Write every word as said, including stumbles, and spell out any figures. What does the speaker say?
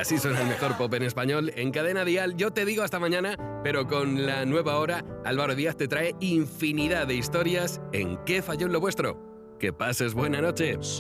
Así suena el mejor pop en español en Cadena Dial. Yo te digo hasta mañana, pero con la nueva hora, Álvaro Díaz te trae infinidad de historias en ¿Qué falló en lo vuestro? Que pases buena noche.